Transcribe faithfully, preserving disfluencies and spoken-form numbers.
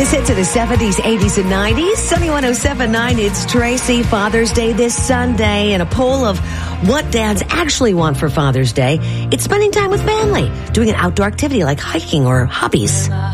Greatest hits of the seventies, eighties, and nineties. Sunny one oh seven point nine, it's Tracy. Father's Day this Sunday, and a poll of what dads actually want for Father's Day. It's spending time with family, doing an outdoor activity like hiking or hobbies.